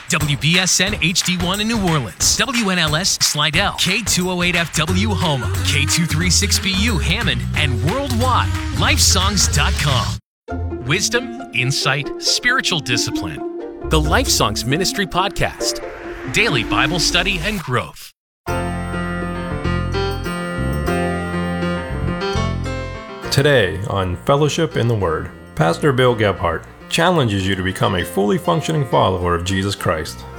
WBSN HD1 in New Orleans, WNLS Slidell, K208FW Houma, K236BU Hammond, and worldwide, lifesongs.com. Wisdom, insight, spiritual discipline. The Life Songs Ministry Podcast. Daily Bible study and growth. Today on Fellowship in the Word, Pastor Bill Gebhardt challenges you to become a fully functioning follower of Jesus Christ.